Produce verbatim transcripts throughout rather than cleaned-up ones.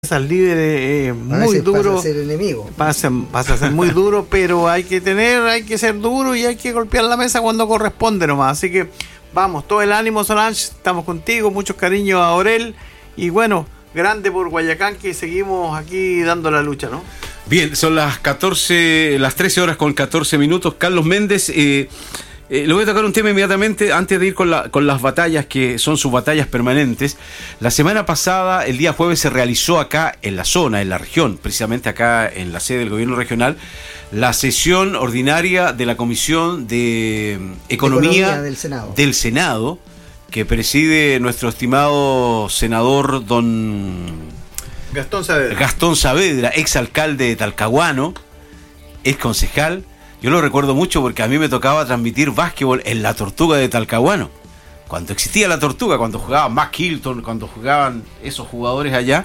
al líder es muy duro, pasa a ser enemigo. Pasa, pasa a ser muy duro, pero hay que tener, hay que ser duro y hay que golpear la mesa cuando corresponde nomás. Así que vamos, todo el ánimo, Solange, estamos contigo, muchos cariños a Aurel y bueno, grande por Guayacán, que seguimos aquí dando la lucha, ¿no? Bien, son las catorce, las trece horas con catorce minutos. Carlos Méndez, eh, eh, le voy a tocar un tema inmediatamente antes de ir con, la, con las batallas que son sus batallas permanentes. La semana pasada, el día jueves, se realizó acá en la zona, en la región, precisamente acá en la sede del gobierno regional, la sesión ordinaria de la Comisión de Economía, Economía del Senado. del Senado, que preside nuestro estimado senador don Gastón Saavedra. Gastón Saavedra, exalcalde de Talcahuano, ex concejal. Yo lo recuerdo mucho porque a mí me tocaba transmitir básquetbol en la Tortuga de Talcahuano, cuando existía la Tortuga, cuando jugaba Mac Hilton, cuando jugaban esos jugadores allá,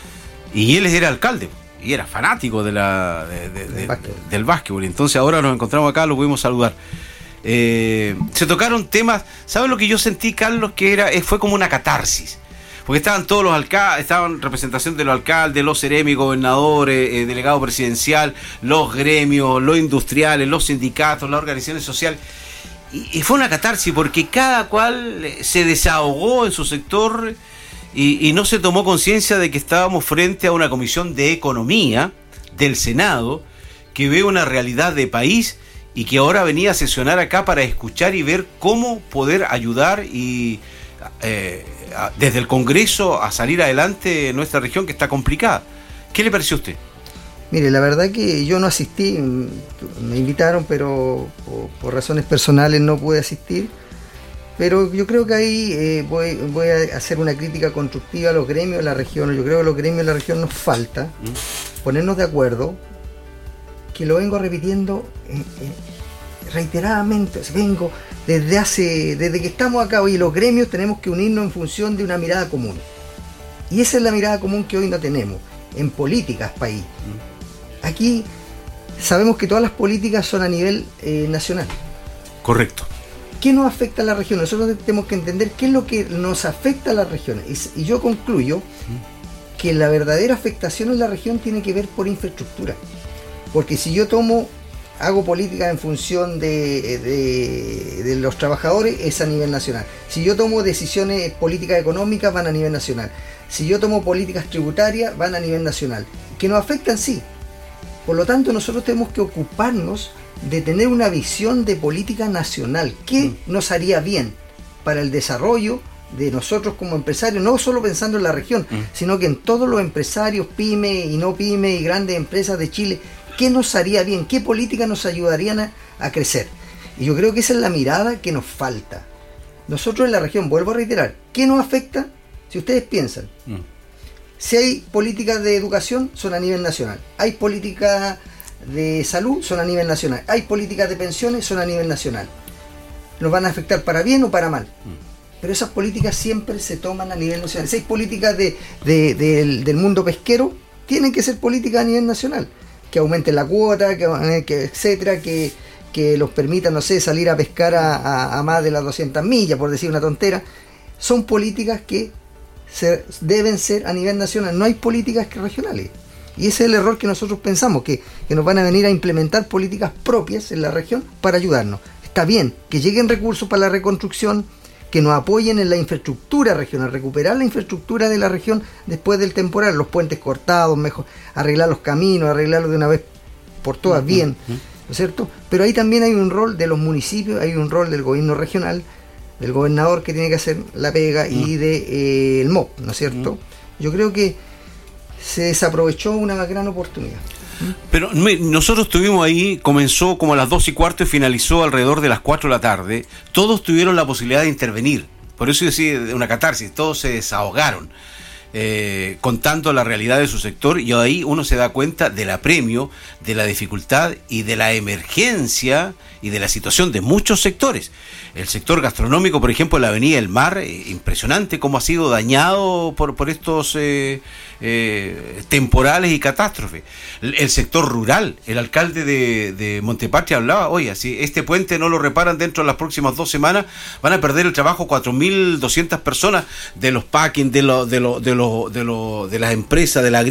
y él era alcalde y era fanático de la, de, de, de, básquetbol. del básquetbol. Entonces ahora nos encontramos acá, lo pudimos saludar. Eh, se tocaron temas. ¿Sabes lo que yo sentí, Carlos? Que era fue como una catarsis, porque estaban todos los alcaldes, estaban representación de los alcaldes, los seremi, gobernadores, eh, delegado presidencial, los gremios, los industriales, los sindicatos, las organizaciones sociales, y, y fue una catarsis porque cada cual se desahogó en su sector y, y no se tomó conciencia de que estábamos frente a una comisión de economía del Senado que ve una realidad de país y que ahora venía a sesionar acá para escuchar y ver cómo poder ayudar y eh, desde el Congreso a salir adelante en nuestra región, que está complicada. ¿Qué le pareció a usted? Mire, la verdad que yo no asistí, me invitaron, pero por, por razones personales no pude asistir. Pero yo creo que ahí eh, voy, voy a hacer una crítica constructiva a los gremios de la región. Yo creo que a los gremios de la región nos falta ¿Mm? ponernos de acuerdo, que lo vengo repitiendo eh, eh, reiteradamente, vengo desde hace, desde que estamos acá hoy, los gremios tenemos que unirnos en función de una mirada común. Y esa es la mirada común que hoy no tenemos, en políticas país. Aquí sabemos que todas las políticas son a nivel eh, nacional. Correcto. ¿Qué nos afecta a la región? Nosotros tenemos que entender qué es lo que nos afecta a las regiones. Y, y yo concluyo que la verdadera afectación en la región tiene que ver por infraestructura. Porque si yo tomo, hago política en función de, de, de los trabajadores, es a nivel nacional. Si yo tomo decisiones políticas económicas, van a nivel nacional. Si yo tomo políticas tributarias, van a nivel nacional. Que nos afectan, sí. Por lo tanto, nosotros tenemos que ocuparnos de tener una visión de política nacional. ¿Qué nos haría bien para el desarrollo de nosotros como empresarios? No solo pensando en la región, mm. sino que en todos los empresarios, pyme y no pyme y grandes empresas de Chile. ¿Qué nos haría bien? ¿Qué políticas nos ayudarían a, a crecer? Y yo creo que esa es la mirada que nos falta. Nosotros en la región, vuelvo a reiterar, ¿qué nos afecta? Si ustedes piensan, mm. si hay políticas de educación, son a nivel nacional. Hay políticas de salud, son a nivel nacional. Hay políticas de pensiones, son a nivel nacional. ¿Nos van a afectar para bien o para mal? Mm. Pero esas políticas siempre se toman a nivel nacional. Si hay políticas de, de, de, del, del mundo pesquero, tienen que ser políticas a nivel nacional. Que aumenten la cuota, que, que etcétera, que, que los permitan, no sé, salir a pescar a, a, a más de las doscientas millas, por decir una tontera. Son políticas que se, deben ser a nivel nacional, no hay políticas regionales. Y ese es el error que nosotros pensamos, que, que nos van a venir a implementar políticas propias en la región para ayudarnos. Está bien, que lleguen recursos para la reconstrucción, que nos apoyen en la infraestructura regional, recuperar la infraestructura de la región después del temporal, los puentes cortados, mejor, arreglar los caminos, arreglarlos de una vez por todas bien, ¿no es cierto? Pero ahí también hay un rol de los municipios, hay un rol del gobierno regional, del gobernador que tiene que hacer la pega y de eh, el M O P, ¿no es cierto? Yo creo que se desaprovechó una gran oportunidad. Pero nosotros estuvimos ahí, comenzó como a las dos y cuarto y finalizó alrededor de las cuatro de la tarde. Todos tuvieron la posibilidad de intervenir. Por eso decía una catarsis, todos se desahogaron, eh, contando la realidad de su sector, y ahí uno se da cuenta del apremio, de la dificultad y de la emergencia y de la situación de muchos sectores. El sector gastronómico, por ejemplo, la Avenida del Mar, eh, impresionante cómo ha sido dañado por, por estos eh, eh, temporales y catástrofes. El, el sector rural, el alcalde de, de Montepatria hablaba, oye, si este puente no lo reparan dentro de las próximas dos semanas, van a perder el trabajo cuatro mil doscientas personas de los packing, de, lo, de, lo, de, lo, de, lo, de las empresas, de la